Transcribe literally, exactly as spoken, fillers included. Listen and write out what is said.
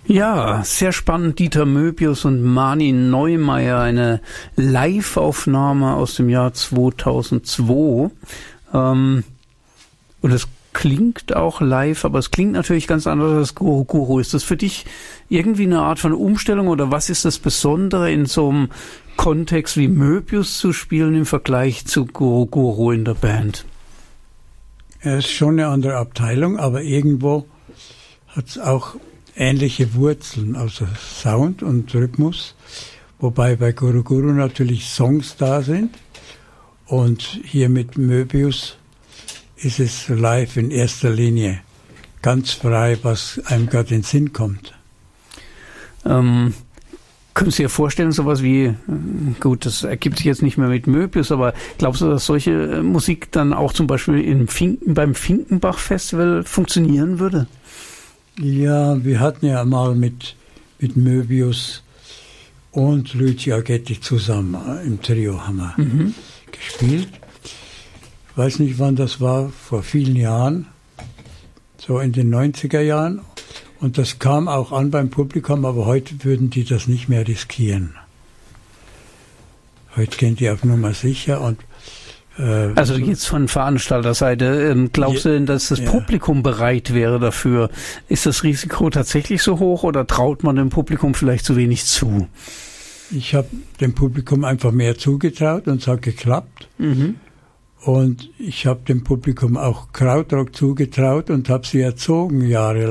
Ja, sehr spannend. Dieter Möbius und Mani Neumeier, eine Live-Aufnahme aus dem Jahr zweitausendzwei. Ähm, und es klingt auch live, aber es klingt natürlich ganz anders als Guru Guru. Ist das für dich irgendwie eine Art von Umstellung oder was ist das Besondere in so einem Kontext wie Möbius zu spielen im Vergleich zu Guru Guru in der Band? Es ist schon eine andere Abteilung, aber irgendwo hat es auch ähnliche Wurzeln, also Sound und Rhythmus, wobei bei Guru Guru natürlich Songs da sind und hier mit Möbius ist es live in erster Linie ganz frei, was einem gerade in den Sinn kommt. Ähm, können Sie dir vorstellen, sowas wie, gut, das ergibt sich jetzt nicht mehr mit Möbius, aber glaubst du, dass solche Musik dann auch zum Beispiel in Finken, beim Finkenbach-Festival funktionieren würde? Ja, wir hatten ja mal mit, mit Möbius und Luigi Aghetti zusammen im Trio haben wir mhm. gespielt. Ich weiß nicht, wann das war, vor vielen Jahren, so in den neunziger Jahren. Und das kam auch an beim Publikum, aber heute würden die das nicht mehr riskieren. Heute gehen die auf Nummer sicher. Und, äh, also jetzt von Veranstalterseite, ähm, glaubst du denn, dass das ja. Publikum bereit wäre dafür? Ist das Risiko tatsächlich so hoch oder traut man dem Publikum vielleicht zu wenig zu? Ich habe dem Publikum einfach mehr zugetraut und es hat geklappt. Mhm. Und ich habe dem Publikum auch Krautrock zugetraut und habe sie erzogen jahrelang.